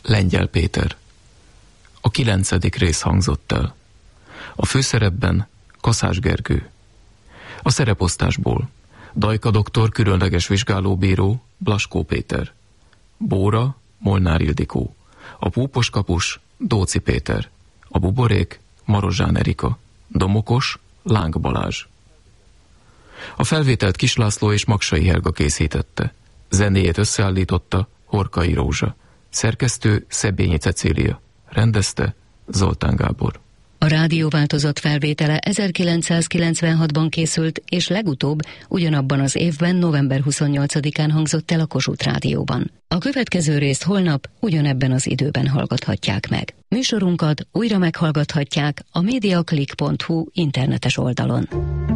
Lengyel Péter. A 9. rész hangzott el. A főszerepben Kaszás Gergő. A szereposztásból: Dajka doktor különleges vizsgálóbíró, Blaskó Péter. Bóra, Molnár Ildikó. A púpos kapus, Dóci Péter. A buborék, Marozsán Erika. Domokos, Láng Balázs. A felvételt Kis László és Magsai Helga készítette. Zenéjét összeállította Horkai Rózsa. Szerkesztő Szebbényi Cecília. Rendezte Zoltán Gábor. A rádióváltozat felvétele 1996-ban készült, és legutóbb ugyanabban az évben, november 28-án hangzott el a Kossuth Rádióban. A következő részt holnap ugyanebben az időben hallgathatják meg. Műsorunkat újra meghallgathatják a mediaclick.hu internetes oldalon.